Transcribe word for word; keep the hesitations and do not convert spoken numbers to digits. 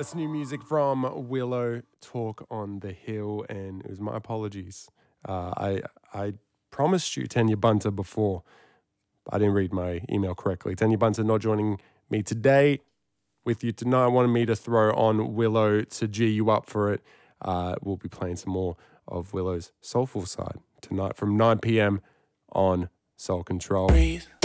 That's new music from Willow, Talk on the Hill, and it was my apologies. Uh, I I promised you Tanya Bunter before. I didn't read my email correctly. Tanya Bunter not joining me today. With you tonight, wanted me to throw on Willow to G you up for it. Uh, we'll be playing some more of Willow's soulful side tonight from nine p.m. on Soul Control. Breathe.